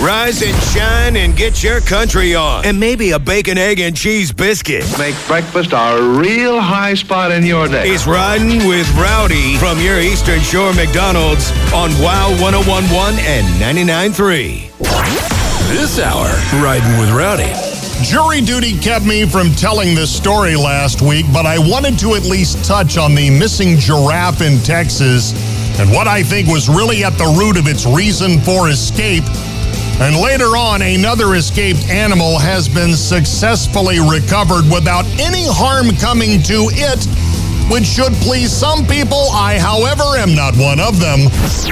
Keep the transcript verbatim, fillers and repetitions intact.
Rise and shine and get your country on. And maybe a bacon, egg, and cheese biscuit. Make breakfast a real high spot in your day. It's Riding with Rowdy from your Eastern Shore McDonald's on WOW one oh one point one and ninety-nine point three. This hour, Riding with Rowdy. Jury duty kept me from telling this story last week, but I wanted to at least touch on the missing giraffe in Texas and what I think was really at the root of its reason for escape. And later on, another escaped animal has been successfully recovered without any harm coming to it, which should please some people. I, however, am not one of them.